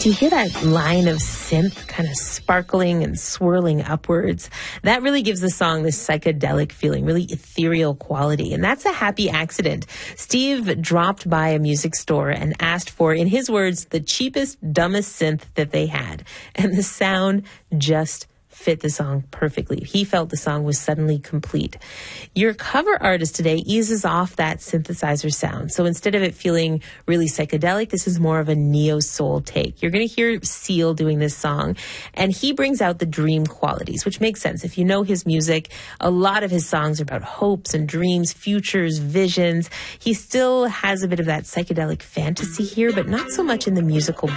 Do you hear that line of synth kind of sparkling and swirling upwards? That really gives the song this psychedelic feeling, really ethereal quality. And that's a happy accident. Steve dropped by a music store and asked for, in his words, the cheapest, dumbest synth that they had. And the sound just fit the song perfectly. He felt the song was suddenly complete. Your cover artist today eases off that synthesizer sound. So instead of it feeling really psychedelic, this is more of a neo-soul take. You're going to hear Seal doing this song, and he brings out the dream qualities, which makes sense. If you know his music, a lot of his songs are about hopes and dreams, futures, visions. He still has a bit of that psychedelic fantasy here, but not so much in the musical